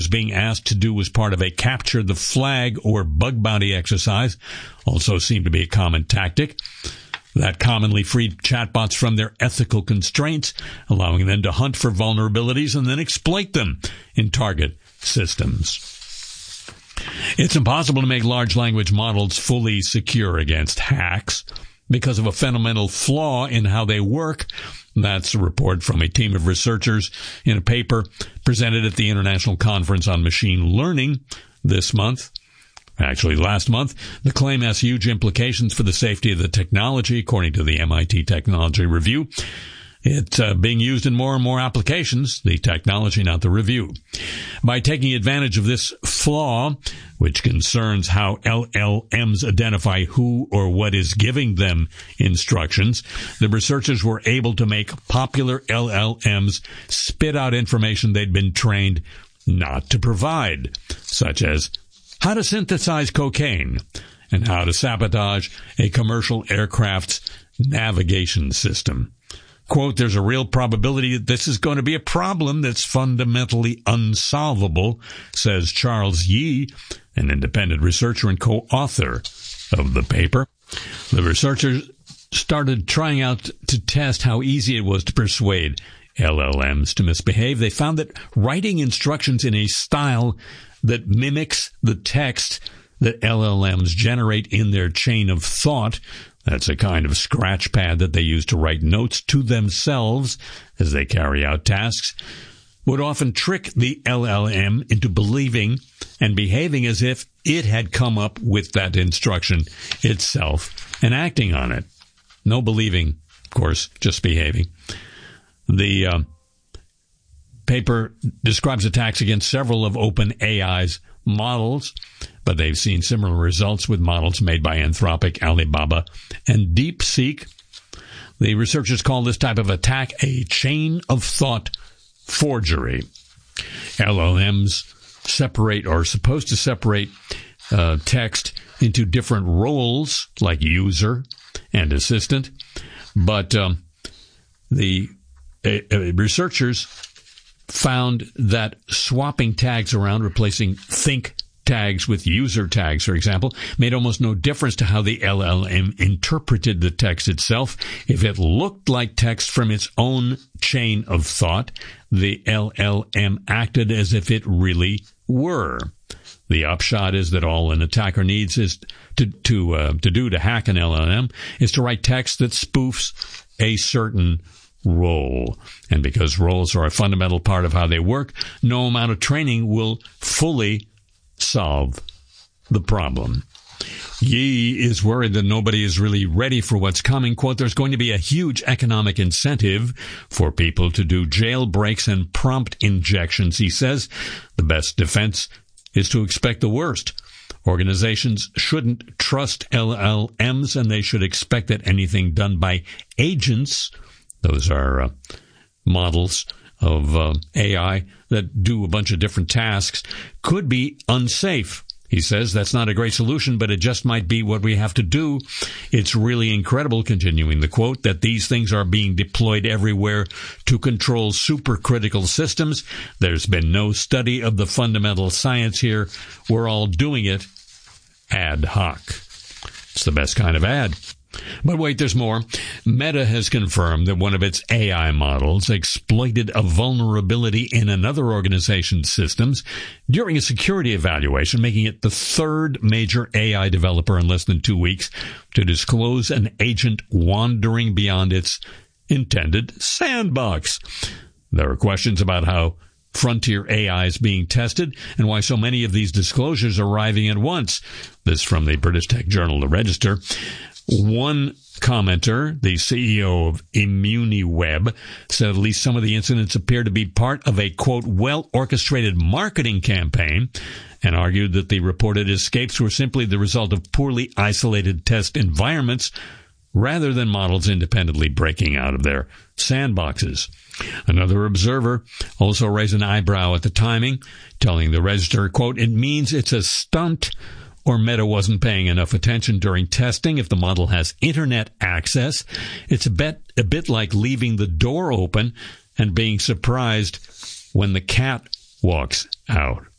being asked to do as part of a capture the flag or bug bounty exercise also seemed to be a common tactic that commonly freed chatbots from their ethical constraints, allowing them to hunt for vulnerabilities and then exploit them in target systems. It's impossible to make large language models fully secure against hacks because of a fundamental flaw in how they work. That's a report from a team of researchers in a paper presented at the International Conference on Machine Learning this month. Actually, last month. The claim has huge implications for the safety of the technology, according to the MIT Technology Review. It's being used in more and more applications, the technology, not the review. By taking advantage of this flaw, which concerns how LLMs identify who or what is giving them instructions, the researchers were able to make popular LLMs spit out information they'd been trained not to provide, such as how to synthesize cocaine and how to sabotage a commercial aircraft's navigation system. Quote, there's a real probability that this is going to be a problem that's fundamentally unsolvable, says Charles Yee, an independent researcher and co-author of the paper. The researchers started trying out to test how easy it was to persuade LLMs to misbehave. They found that writing instructions in a style that mimics the text that LLMs generate in their chain of thought, that's a kind of scratch pad that they use to write notes to themselves as they carry out tasks, would often trick the LLM into believing and behaving as if it had come up with that instruction itself and acting on it. No believing, of course, just behaving. The paper describes attacks against several of OpenAI's models, but they've seen similar results with models made by Anthropic, Alibaba, and DeepSeek. The researchers call this type of attack a chain of thought forgery. LLMs separate or are supposed to separate text into different roles like user and assistant, but the researchers found that swapping tags around, replacing think tags with user tags, for example, made almost no difference to how the LLM interpreted the text itself. If it looked like text from its own chain of thought, the LLM acted as if it really were. The upshot is that all an attacker needs is to hack an LLM is to write text that spoofs a certain role. And because roles are a fundamental part of how they work, no amount of training will fully solve the problem. Yee is worried that nobody is really ready for what's coming. Quote, there's going to be a huge economic incentive for people to do jailbreaks and prompt injections. He says the best defense is to expect the worst. Organizations shouldn't trust LLMs, and they should expect that anything done by agents, those are models of AI that do a bunch of different tasks, could be unsafe. He says that's not a great solution, but it just might be what we have to do. It's really incredible, continuing the quote, that these things are being deployed everywhere to control supercritical systems. There's been no study of the fundamental science here. We're all doing it ad hoc. It's the best kind of ad. But wait, there's more. Meta has confirmed that one of its AI models exploited a vulnerability in another organization's systems during a security evaluation, making it the third major AI developer in less than 2 weeks to disclose an agent wandering beyond its intended sandbox. There are questions about how frontier AI is being tested and why so many of these disclosures are arriving at once. This from the British tech journal The Register. One commenter, the CEO of ImmuniWeb, said at least some of the incidents appear to be part of a, quote, well-orchestrated marketing campaign, and argued that the reported escapes were simply the result of poorly isolated test environments rather than models independently breaking out of their sandboxes. Another observer also raised an eyebrow at the timing, telling the Register, quote, it means it's a stunt or Meta wasn't paying enough attention during testing. If the model has internet access, it's a bit like leaving the door open and being surprised when the cat walks out.